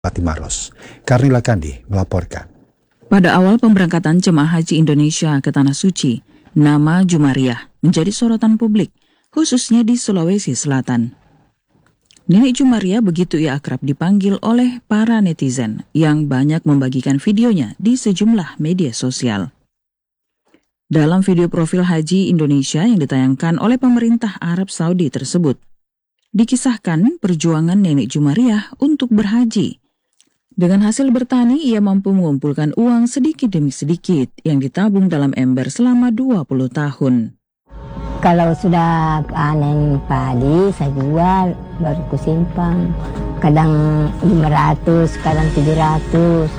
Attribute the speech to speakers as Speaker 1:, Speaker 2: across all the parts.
Speaker 1: Bupati Maros. Karnila Kandi melaporkan.
Speaker 2: Pada awal pemberangkatan jemaah haji Indonesia ke Tanah Suci, nama Jumariah menjadi sorotan publik, khususnya di Sulawesi Selatan. Nenek Jumariah begitu ia akrab dipanggil oleh para netizen yang banyak membagikan videonya di sejumlah media sosial. Dalam video profil haji Indonesia yang ditayangkan oleh pemerintah Arab Saudi tersebut, dikisahkan perjuangan Nenek Jumariah untuk berhaji. Dengan hasil bertani, ia mampu mengumpulkan uang sedikit demi sedikit yang ditabung dalam ember selama 20 tahun.
Speaker 3: Kalau sudah panen padi, saya jual, baru kusimpan. Kadang 500, kadang 700.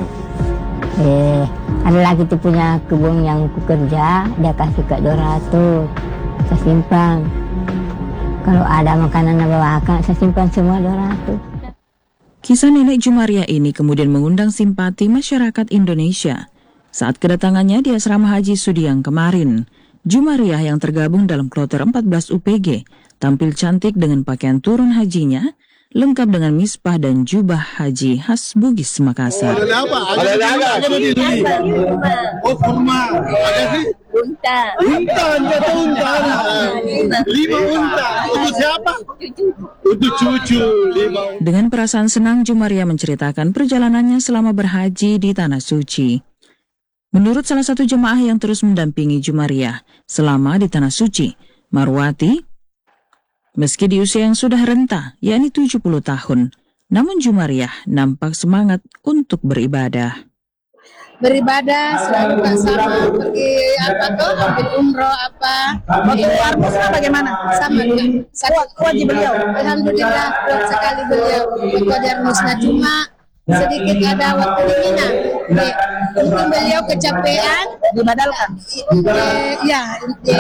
Speaker 3: Ada lagi tuh punya kebun yang kukerja, dia kasih ke 200. Saya simpan. Kalau ada makanan bawakan, saya simpan semua 200.
Speaker 2: Kisah Nenek Jumariah ini kemudian mengundang simpati masyarakat Indonesia. Saat kedatangannya di asrama haji Sudiang kemarin, Jumariah yang tergabung dalam kloter 14 UPG tampil cantik dengan pakaian turun hajinya, lengkap dengan misbah dan jubah haji khas Bugis Makassar.
Speaker 4: Ada apa? Ada di Oh, kurma. Ada sih? Unta. Unta, jatuh unta. 5 unta. Untuk siapa? Untuk cucu. 5.
Speaker 2: Dengan perasaan senang, Jumariah menceritakan perjalanannya selama berhaji di Tanah Suci. Menurut salah satu jemaah yang terus mendampingi Jumariah selama di Tanah Suci, Marwati, meski di usia yang sudah renta, yakni 70 tahun, namun Jumariah nampak semangat untuk beribadah.
Speaker 5: Beribadah selalu tak sama, pergi ambil umroh apa.
Speaker 6: Waktu Armusna bagaimana?
Speaker 5: Sama juga.
Speaker 6: Kuat beliau.
Speaker 5: Alhamdulillah kuat sekali beliau. Waktu Armusna cuma sedikit ada waktu di Mina. Mungkin beliau kecapean.
Speaker 6: Dibadalkan?
Speaker 5: Ya,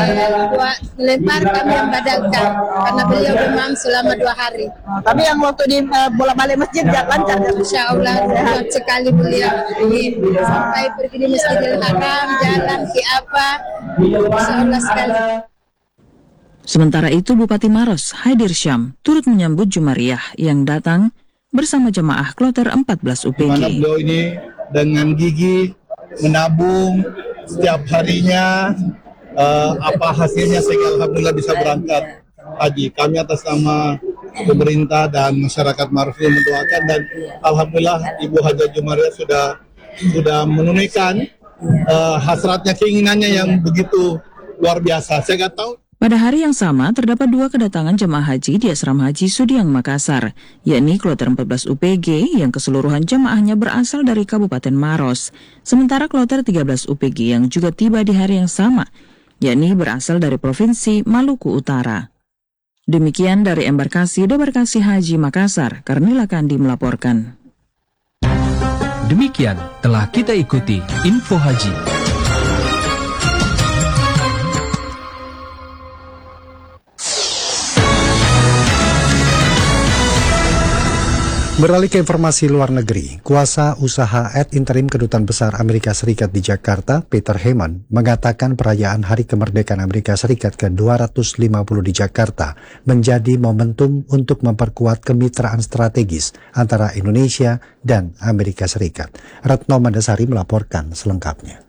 Speaker 5: lempar kami yang badalkan. Karena beliau demam selama 2 hari.
Speaker 6: Tapi yang waktu di bolak-balik masjid lancar?
Speaker 5: Insya Allah kuat sekali beliau. Sampai pergi di Masjidil Haram, jalan ke apa. Insya Allah sekali.
Speaker 2: Sementara itu Bupati Maros, Haidir Syam, turut menyambut Jumariah yang datang bersama jemaah kloter 14 UPG.
Speaker 4: Mana beliau ini dengan gigi menabung setiap harinya, apa hasilnya sehingga alhamdulillah bisa berangkat haji. Kami atas nama pemerintah dan masyarakat Maros ini mendoakan, dan alhamdulillah Ibu Haja Jumariah sudah menunaikan hasratnya, keinginannya yang begitu luar biasa. Saya nggak tahu.
Speaker 2: Pada hari yang sama, terdapat 2 kedatangan jemaah haji di asrama haji Sudiang Makassar, yakni kloter 14 UPG yang keseluruhan jemaahnya berasal dari Kabupaten Maros, sementara kloter 13 UPG yang juga tiba di hari yang sama, yakni berasal dari Provinsi Maluku Utara. Demikian dari Embarkasi Debarkasi Haji Makassar, Karnila Kandi melaporkan.
Speaker 7: Demikian telah kita ikuti Info Haji.
Speaker 1: Beralih ke informasi luar negeri, kuasa usaha ad interim Kedutaan Besar Amerika Serikat di Jakarta, Peter Heyman, mengatakan perayaan Hari Kemerdekaan Amerika Serikat ke-250 di Jakarta menjadi momentum untuk memperkuat kemitraan strategis antara Indonesia dan Amerika Serikat. Retno Mandasari melaporkan selengkapnya.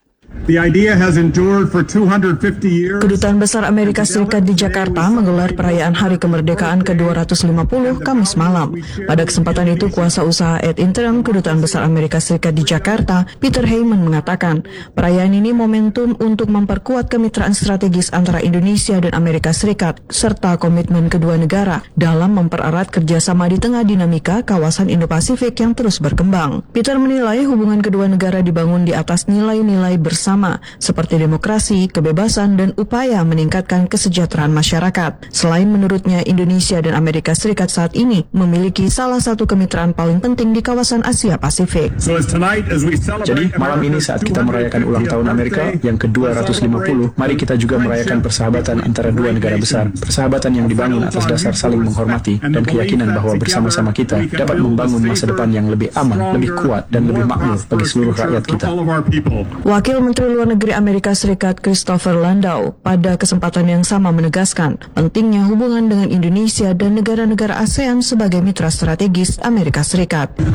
Speaker 8: Kedutaan Besar Amerika Serikat di Jakarta menggelar perayaan Hari Kemerdekaan ke-250 Kamis malam. Pada kesempatan itu, kuasa usaha ad interim Kedutaan Besar Amerika Serikat di Jakarta, Peter Heyman, mengatakan perayaan ini momentum untuk memperkuat kemitraan strategis antara Indonesia dan Amerika Serikat, serta komitmen kedua negara dalam mempererat kerjasama di tengah dinamika kawasan Indo-Pasifik yang terus berkembang. Peter menilai hubungan kedua negara dibangun di atas nilai-nilai bersama seperti demokrasi, kebebasan, dan upaya meningkatkan kesejahteraan masyarakat. Selain menurutnya, Indonesia dan Amerika Serikat saat ini memiliki salah satu kemitraan paling penting di kawasan Asia Pasifik.
Speaker 9: Jadi malam ini saat kita merayakan ulang tahun Amerika yang ke-250, mari kita juga merayakan persahabatan antara dua negara besar. Persahabatan yang dibangun atas dasar saling menghormati dan keyakinan bahwa bersama-sama kita dapat membangun masa depan yang lebih aman, lebih kuat, dan lebih makmur bagi seluruh rakyat kita.
Speaker 8: Wakil Menteri Menteri Luar Negeri Amerika Serikat Christopher Landau pada kesempatan yang sama menegaskan pentingnya hubungan dengan Indonesia dan negara-negara ASEAN sebagai mitra strategis Amerika Serikat.